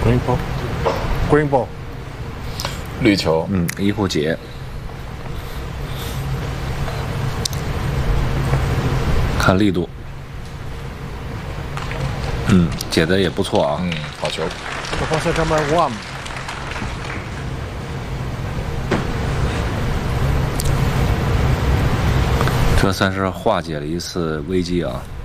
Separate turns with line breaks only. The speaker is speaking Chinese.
Green ball，Green ball，
绿球，
一户解。看力度，解的也不错啊。
好球。
Proposal number 1。
这算是化解了一次危机啊。